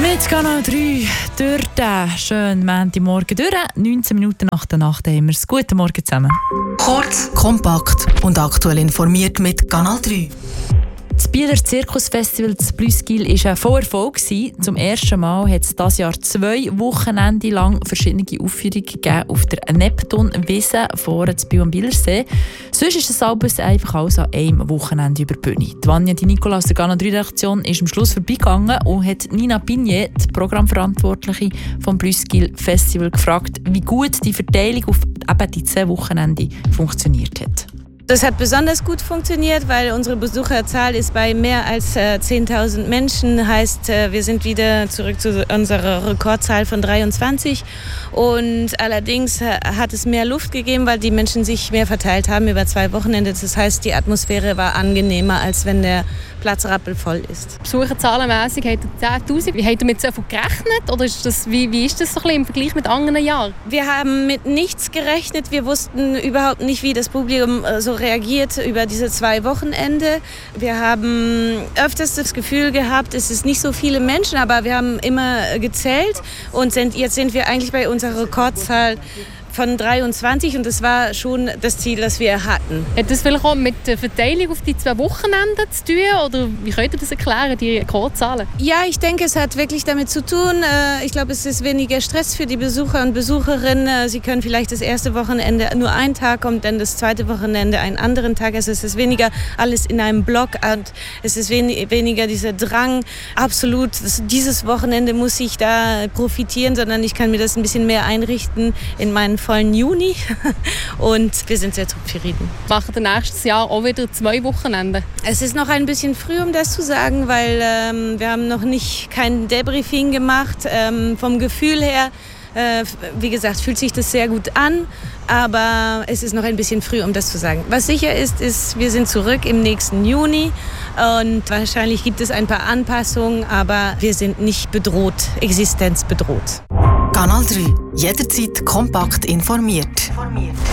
Mit Kanal 3 durch den schönen Montagmorgen durch. 19 Minuten nach der Nacht haben wir es. Guten Morgen zusammen. Kurz, kompakt und aktuell informiert mit Kanal 3. Das Bieler Zirkusfestival zu Plüskil war ein Vollerfolg. Zum ersten Mal hat es dieses Jahr 2 Wochenende lang verschiedene Aufführungen gegeben auf der Neptunwiese vor dem Biel am Bielersee. Sonst ist das alles einfach alles an einem Wochenende über die Bühne. Die Vanja Di Nicola aus der Kanal 3-Redaktion ist am Schluss vorbeigegangen und hat Nina Pignet, die Programmverantwortliche vom Plüskil Festival, gefragt, wie gut die Verteilung auf eben die 2 Wochenende funktioniert hat. Das hat besonders gut funktioniert, weil unsere Besucherzahl ist bei mehr als 10.000 Menschen. Heißt, wir sind wieder zurück zu unserer Rekordzahl von 23. Und allerdings hat es mehr Luft gegeben, weil die Menschen sich mehr verteilt haben über 2 Wochenende. Das heißt, die Atmosphäre war angenehmer, als wenn der Platz rappelvoll ist. Besucherzahlenmässig habt ihr 10'000. Habt ihr mit so viel gerechnet? Oder ist das, wie ist das so ein bisschen im Vergleich mit anderen Jahren? Wir haben mit nichts gerechnet. Wir wussten überhaupt nicht, wie das Publikum so reagiert über diese 2 Wochenende. Wir haben öfters das Gefühl gehabt, es ist nicht so viele Menschen, aber wir haben immer gezählt und jetzt sind wir eigentlich bei unserer Rekordzahl von 23 und das war schon das Ziel, das wir hatten. Hat das vielleicht auch mit der Verteilung auf die 2 Wochenenden zu tun? Oder wie könnt ihr das erklären, die Rekordzahlen? Ja, ich denke, es hat wirklich damit zu tun. Ich glaube, es ist weniger Stress für die Besucher und Besucherinnen. Sie können vielleicht das erste Wochenende nur einen Tag und dann das zweite Wochenende einen anderen Tag. Also es ist weniger alles in einem Block und es ist weniger dieser Drang, absolut, dieses Wochenende muss ich da profitieren, sondern ich kann mir das ein bisschen mehr einrichten in meinen vollen Juni und wir sind sehr zufrieden. Machen wir nächstes Jahr auch wieder 2 Wochenende? Es ist noch ein bisschen früh, um das zu sagen, weil wir haben noch kein Debriefing gemacht. Vom Gefühl her, wie gesagt, fühlt sich das sehr gut an, aber es ist noch ein bisschen früh, um das zu sagen. Was sicher ist, wir sind zurück im nächsten Juni und wahrscheinlich gibt es ein paar Anpassungen, aber wir sind nicht bedroht, existenzbedroht. Kanal 3. Jederzeit kompakt informiert.